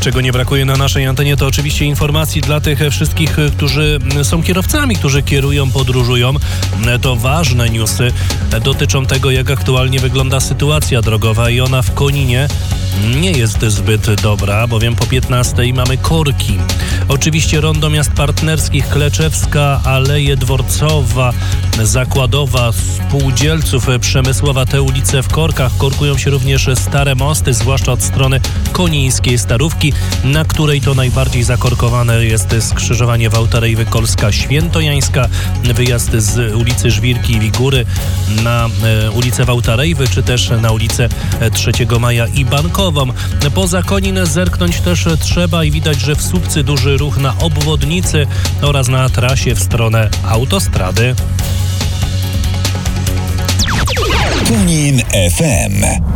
Czego nie brakuje na naszej antenie, to oczywiście informacji dla tych wszystkich, którzy są kierowcami, którzy kierują, podróżują. To ważne newsy dotyczą tego, jak aktualnie wygląda sytuacja drogowa i ona w Koninie nie jest zbyt dobra, bowiem po 15 mamy korki. Oczywiście rondo miast partnerskich Kleczewska, Aleje Dworcowa, Zakładowa, Spółdzielców, Przemysłowa, te ulice w korkach. Korkują się również stare mosty, zwłaszcza od strony konińskiej Starówki, na której to najbardziej zakorkowane jest skrzyżowanie Wałtarejwy Kolska Świętojańska, wyjazd z ulicy Żwirki i Wigury na ulicę Wałtarejwy, czy też na ulicę 3 Maja i Bankową. Poza Konin zerknąć też trzeba i widać, że w Słupcy duży ruch na obwodnicy oraz na trasie w stronę autostrady. Konin FM.